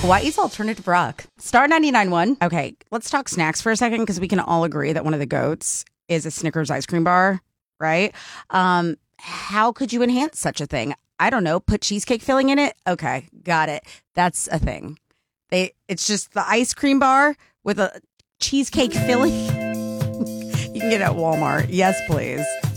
Hawaii's alternative rock. Star 99.1. Okay, let's talk snacks for a second because we can all agree that one of the goats is a Snickers ice cream bar, right? How could you enhance such a thing? I don't know. Put cheesecake filling in it? Okay, got it. That's a thing. It's just the ice cream bar with a cheesecake filling. You can get it at Walmart. Yes, please.